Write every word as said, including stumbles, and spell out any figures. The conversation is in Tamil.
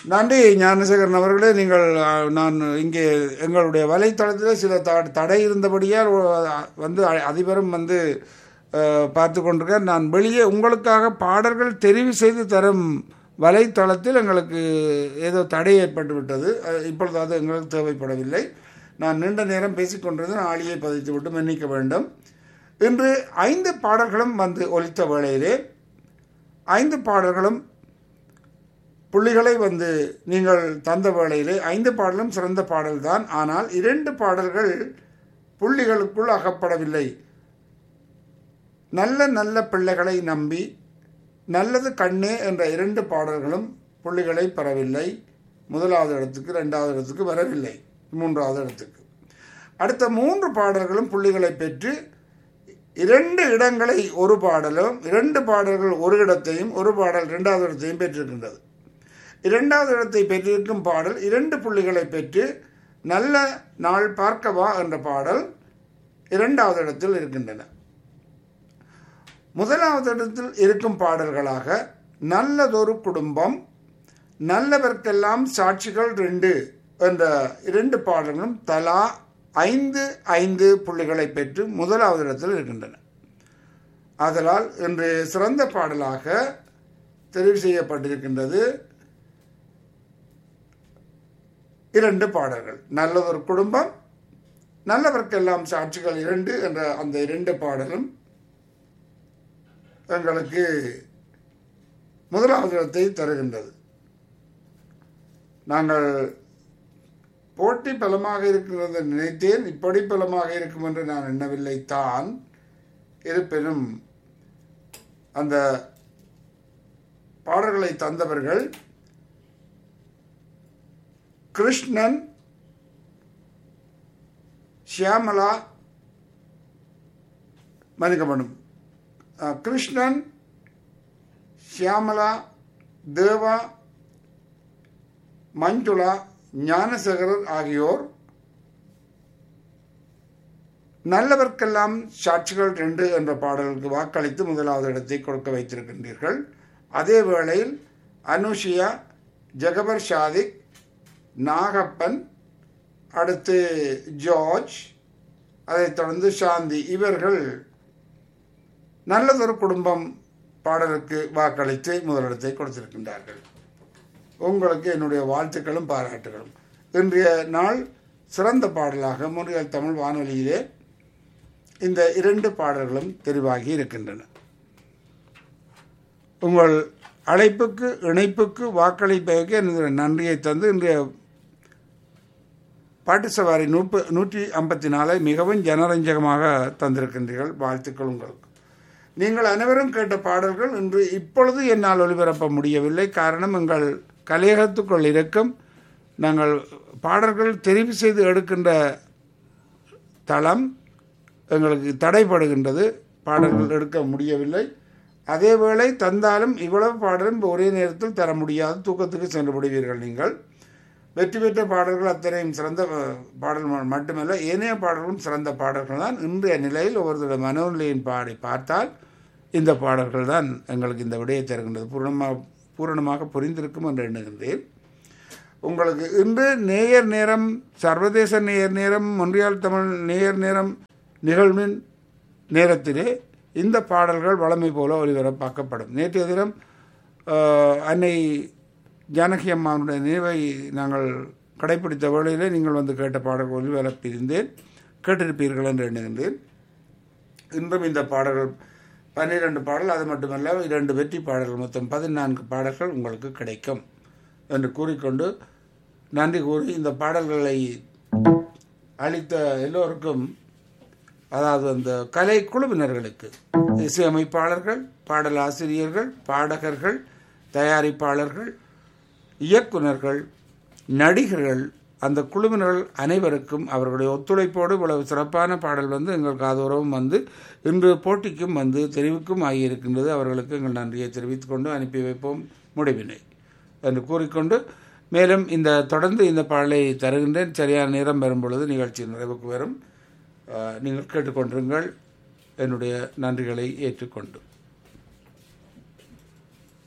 நன்றி ஞானசேகரன் அவர்களே. நீங்கள் அஹ், நான் இங்கே எங்களுடைய வலைத்தளத்தில் சில த தடை இருந்தபடியால் ஒ- வந்து அ- அதிபரும் வந்து அஹ், பார்த்து கொண்டிருக்கார். நான் வெளியே உங்களுக்காக பாடல்கள் தெரிவு செய்து தரும் வலைத்தளத்தில் எங்களுக்கு ஏதோ தடை ஏற்பட்டு விட்டது. அஹ், இப்பொழுது அது எங்களுக்கு தேவைப்படவில்லை. நான் நீண்ட நேரம் பேசிக்கொண்டிருந்தேன், ஆளியை பதித்து விட்டு மன்னிக்க வேண்டும். இன்று ஐந்து பாடல்களும் வந்து ஒலித்த வேளையிலே ஐந்து பாடல்களும் புள்ளிகளை வந்து நீங்கள் தந்த வேளையிலே ஐந்து பாடலும் சிறந்த பாடல்தான். ஆனால் இரண்டு பாடல்கள் புள்ளிகளுக்குள் அகப்படவில்லை. நல்ல நல்ல பிள்ளைகளை நம்பி நல்லது கண்ணே என்ற இரண்டு பாடல்களும் புள்ளிகளை பெறவில்லை. முதலாவது இடத்துக்கு, இரண்டாவது இடத்துக்கு வரவில்லை, மூன்றாவது இடத்துக்கு. அடுத்த மூன்று பாடல்களும் புள்ளிகளை பெற்று இரண்டு இடங்களை ஒரு பாடலும், இரண்டு பாடல்கள் ஒரு இடத்தையும், ஒரு பாடல் இரண்டாவது இடத்தையும் பெற்றிருக்கின்றது. இரண்டாவது இடத்தை பெற்றிருக்கும் பாடல் இரண்டு புள்ளிகளை பெற்று நல்ல நாள் பார்க்கவா என்ற பாடல் இரண்டாவது இடத்தில் இருக்கின்றன. முதலாவது இடத்தில் இருக்கும் பாடல்களாக நல்லதொரு குடும்பம், நல்லவர்க்கெல்லாம் சாட்சிகள் ரெண்டு என்ற இரண்டு பாடல்களும் தலா ஐந்து ஐந்து புள்ளிகளை பெற்று முதலாவது இடத்தில் இருக்கின்றன. ஆதலால் இன்று சிறந்த பாடலாக தெரிவு செய்யப்பட்டிருக்கின்றது இரண்டு பாடல்கள். நல்லதொரு குடும்பம், நல்லவர்க்கெல்லாம் சாட்சிகள் இரண்டு என்ற அந்த இரண்டு பாடலும் எங்களுக்கு முதலாவது இடத்தை தருகின்றது. நாங்கள் போட்டி பலமாக இருக்கிறது நினைத்தேன், இப்படி பலமாக இருக்கும் என்று நான் எண்ணவில்லை தான். இருப்பினும் அந்த பாடல்களை தந்தவர்கள் கிருஷ்ணன், ஷியாமலா, மன்னிக்கப்படும் கிருஷ்ணன், ஷியாமலா, தேவா, மஞ்சுளா, ஞானசேகரர் ஆகியோர் நல்லவர்க்கெல்லாம் சாட்சிகள் ரெண்டு என்ற பாடலுக்கு வாக்களித்து முதலாவது இடத்தை கொடுக்க வைத்திருக்கின்றீர்கள். அதே வேளையில் அனுஷியா, ஜெகபர் ஷாதிக், நாகப்பன், அடுத்து ஜார்ஜ், அதைத் தொடர்ந்து சாந்தி, இவர்கள் நல்லதொரு குடும்பம் பாடலுக்கு வாக்களித்து முதலிடத்தை கொடுத்திருக்கின்றார்கள். உங்களுக்கு என்னுடைய வாழ்த்துக்களும் பாராட்டுகளும். இன்றைய நாள் சிறந்த பாடலாக முறையில் தமிழ் வானொலியிலே இந்த இரண்டு பாடல்களும் தெரிவாகி இருக்கின்றன. உங்கள் அழைப்புக்கு, இணைப்புக்கு, வாக்களிப்பதற்கு எனது நன்றியை தந்து இன்றைய பாட்டு சவாரி நூப்பு நூற்றி ஐம்பத்தி நாலை மிகவும் ஜனரஞ்சகமாக தந்திருக்கின்றீர்கள். வாழ்த்துக்கள் உங்களுக்கு. நீங்கள் அனைவரும் கேட்ட பாடல்கள் இன்று இப்பொழுது என்னால் ஒளிபரப்ப முடியவில்லை. காரணம், எங்கள் கலையகத்துக்குள் இருக்கும் நாங்கள் பாடல்கள் தெரிவு செய்து எடுக்கின்ற தளம் எங்களுக்கு தடைப்படுகின்றது. பாடல்கள் எடுக்க முடியவில்லை. அதேவேளை தந்தாலும் இவ்வளவு பாடலும் ஒரே நேரத்தில் தர முடியாது. தூக்கத்துக்கு சென்று விடுவீர்கள். நீங்கள் வெற்றி பெற்ற பாடல்கள் அத்தனையும் சிறந்த பாடல் மட்டுமல்ல, ஏனைய பாடல்களும் சிறந்த பாடல்கள் தான். இன்றைய நிலையில் ஒவ்வொருத்தருடைய மனோநிலையின் பாடி பார்த்தால் இந்த பாடல்கள் தான் எங்களுக்கு இந்த விடையை தருகின்றது. பூரணமாக பூரணமாக புரிந்திருக்கும் என்று எண்ணுகின்றேன். உங்களுக்கு இன்று நேயர் நேரம், சர்வதேச நேயர் நேரம், மொன்றியால் தமிழ் நேயர் நேரம் நிகழ்வின் நேரத்திலே இந்த பாடல்கள் வழமை போல ஒலிபரப்பாக்கப்படும். நேற்றைய தினம் அன்னை ஜானகி அம்மாவுடைய நினைவை நாங்கள் கடைப்பிடித்த வேளையிலே நீங்கள் வந்து கேட்ட பாடல்கள் ஒலிபரப்பியிருந்தேன், கேட்டிருப்பீர்கள் என்று எண்ணுகின்றேன். இன்றும் இந்த பாடல்கள் பன்னிரண்டு பாடல், அது மட்டுமல்ல இரண்டு வெற்றி பாடல்கள், மொத்தம் பதினான்கு பாடல்கள் உங்களுக்கு கிடைக்கும் என்று கூறிக்கொண்டு நன்றி கூறி இந்த பாடல்களை அளித்த எல்லோருக்கும், அதாவது அந்த கலை குழுவினர்களுக்கு, இசையமைப்பாளர்கள், பாடல் ஆசிரியர்கள், பாடகர்கள், தயாரிப்பாளர்கள், இயக்குநர்கள், நடிகர்கள், அந்த குழுவினர்கள் அனைவருக்கும் அவர்களுடைய ஒத்துழைப்போடு இவ்வளவு சிறப்பான பாடல் வந்து எங்கள் காதோரவும் வந்து இன்று போட்டிக்கும் வந்து தெரிவுக்கும் ஆகியிருக்கின்றது. அவர்களுக்கு எங்கள் நன்றியை தெரிவித்துக் கொண்டு அனுப்பி வைப்போம் முடிவினை என்று கூறிக்கொண்டு, மேலும் இந்த தொடர்ந்து இந்த பாடலை தருகின்றேன். சரியான நேரம் வரும் பொழுது நிகழ்ச்சி நிறைவுக்கு வரும். நீங்கள் கேட்டுக்கொண்டிருங்கள் என்னுடைய நன்றிகளை ஏற்றுக்கொண்டு.